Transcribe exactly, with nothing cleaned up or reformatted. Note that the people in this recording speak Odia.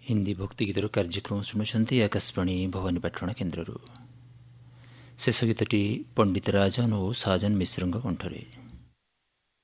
ହିନ୍ଦୀ ଭକ୍ତି ଗୀତର କାର୍ଯ୍ୟକ୍ରମ ଶୁଣୁଛନ୍ତି ଆକାଶବାଣୀ ଭବାନୀପାଟଣା କେନ୍ଦ୍ରରୁ। ଶେଷ ଗୀତଟି ପଣ୍ଡିତ ରାଜନ ଓ ସାଜନ ମିଶ୍ରଙ୍କ କଣ୍ଠରେ।